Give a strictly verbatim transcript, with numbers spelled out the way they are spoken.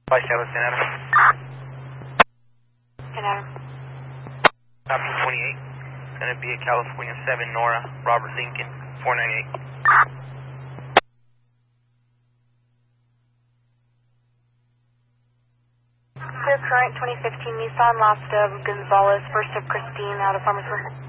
Vice Dallas, San Adam. San Adam. Copy twenty-eight. It's going to be a California seven, Nora, Robert Lincoln, four ninety-eight. Clear current twenty fifteen Nissan, last of Gonzalez, first of Christine, out of Farmersville.